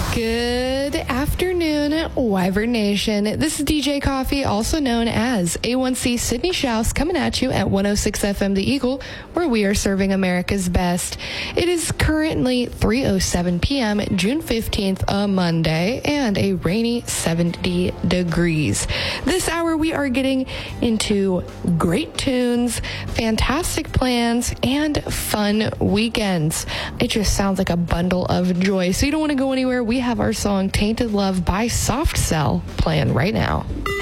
Good afternoon, Wyvern Nation. This is DJ Coffee, also known as A1C Sydney Shouse, coming at you at 106 FM The Eagle, where we are serving America's best. It is currently 3:07 p.m., June 15th, a Monday, and a rainy 70 degrees. This hour, we are getting into great tunes, fantastic plans, and fun weekends. It just sounds like a bundle of joy. So you don't want to go anywhere. We have our song Tainted Love by Soft Cell playing right now.